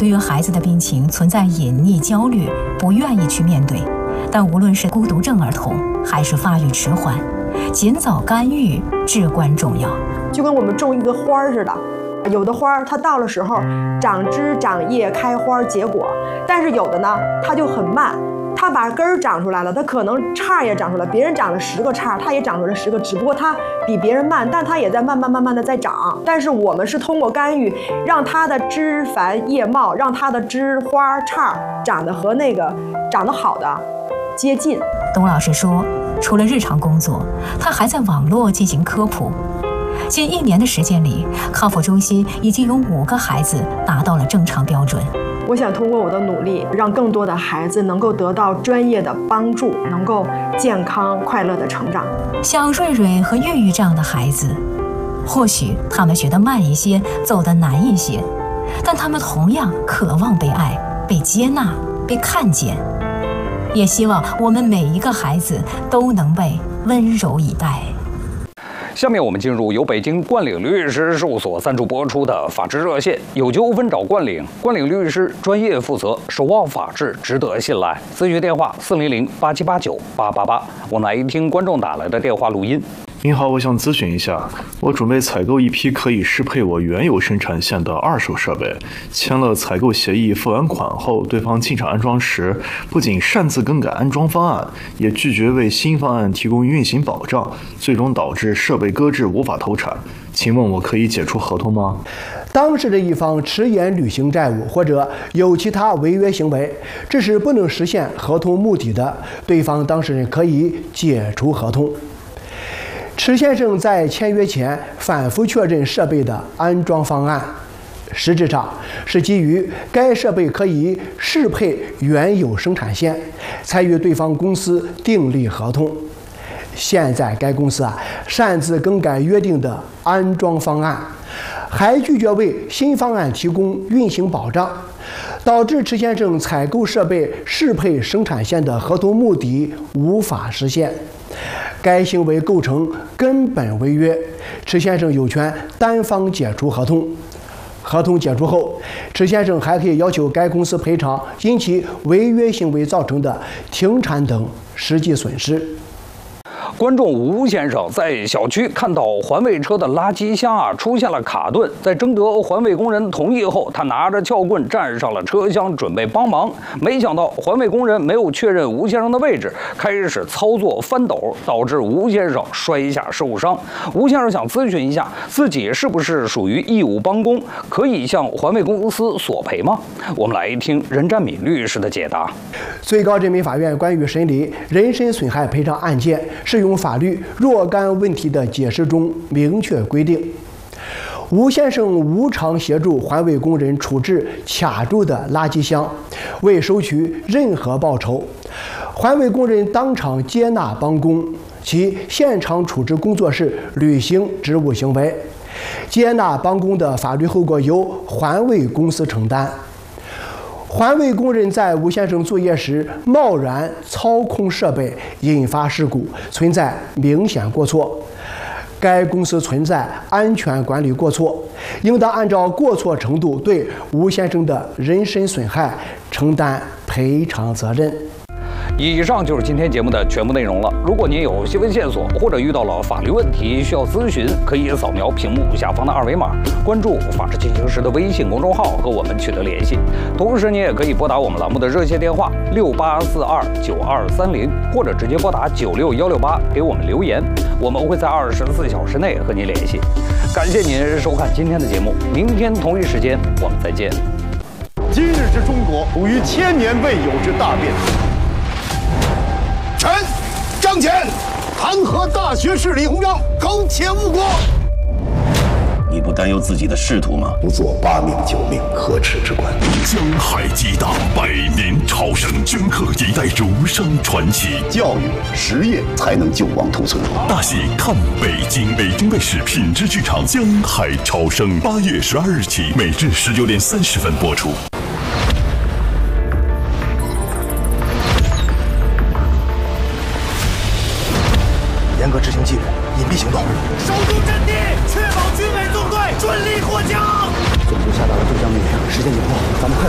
对于孩子的病情存在隐匿焦虑，不愿意去面对。但无论是孤独症儿童，还是发育迟缓，尽早干预至关重要。 就跟我们种一个花似的，有的花它到了时候长枝长叶开花结果，但是有的呢它就很慢，它把根儿长出来了，它可能杈也长出来，别人长了10个杈，它也长出来10个，只不过它比别人慢，但它也在慢慢的在长。但是我们是通过干预，让它的枝繁叶茂，让它的枝花杈长得和那个长得好的接近。 董老师说，除了日常工作，他还在网络进行科普。近1年的时间里，康复中心已经有5个孩子达到了正常标准。 我想通过我的努力，让更多的孩子能够得到专业的帮助，能够健康快乐的成长。 像瑞瑞和玉玉这样的孩子，或许他们学得慢一些，走得难一些，但他们同样渴望被爱、被接纳、被看见。也希望我们每一个孩子都能被温柔以待。 下面我们进入由北京冠岭律师事务所赞助播出的法治热线，有纠纷找冠岭，冠岭律师专业负责，守望法治，值得信赖。咨询电话400-8789-888。我们来听观众打来的电话录音。 您好，我想咨询一下，我准备采购一批可以适配我原有生产线的2手设备，签了采购协议，付完款后，对方进场安装时，不仅擅自更改安装方案，也拒绝为新方案提供运行保障，最终导致设备搁置无法投产。请问我可以解除合同吗？ 当事的一方迟延履行债务或者有其他违约行为，致使不能实现合同目的的，对方当事人可以解除合同。池先生在签约前反复确认设备的安装方案，实质上是基于该设备可以适配原有生产线，才与对方公司订立合同。现在该公司擅自更改约定的安装方案，还拒绝为新方案提供运行保障，导致池先生采购设备适配生产线的合同目的无法实现。该行为构成根本违约，池先生有权单方解除合同。合同解除后，池先生还可以要求该公司赔偿因其违约行为造成的停产等实际损失。 观众吴先生在小区看到环卫车的垃圾箱出现了卡顿，在征得环卫工人同意后，他拿着撬棍站上了车厢准备帮忙，没想到环卫工人没有确认吴先生的位置，开始操作翻斗，导致吴先生摔下受伤。吴先生想咨询一下，自己是不是属于义务帮工，可以向环卫公司索赔吗？我们来听任占敏律师的解答。 最高人民法院关于审理人身损害赔偿案件适用法律若干问题的解释中明确规定，吴先生无偿协助环卫工人处置卡住的垃圾箱，未收取任何报酬。环卫工人当场接纳帮工，其现场处置工作是履行职务行为，接纳帮工的法律后果由环卫公司承担。环卫工人在吴先生作业时贸然操控设备，引发事故，存在明显过错。该公司存在安全管理过错，应当按照过错程度对吴先生的人身损害承担赔偿责任。 以上就是今天节目的全部内容了。如果您有新闻线索或者遇到了法律问题需要咨询，可以扫描屏幕下方的2维码，关注法治进行时的微信公众号和我们取得联系。同时，您也可以拨打我们栏目的热线电话68429230，或者直接拨打96168给我们留言，我们会在24小时内和您联系。感谢您收看今天的节目，明天同一时间我们再见。 今日之中国，属于千年未有之大变。臣张潜弹劾大学士李鸿章苟且误国。 你不担忧自己的仕途吗？ 不做8命9命，可耻之官。 江海激荡，百年超生，镌刻一代儒生传奇。 教育实业才能救亡图存。 大戏看北京，北京卫视品质剧场《江海超生》8月12日起，每日19点30分播出。 严格执行纪律，隐蔽行动， 守住阵地，确保军委纵队顺利获奖。 总部下达了对战命令，时间紧迫，咱们快点。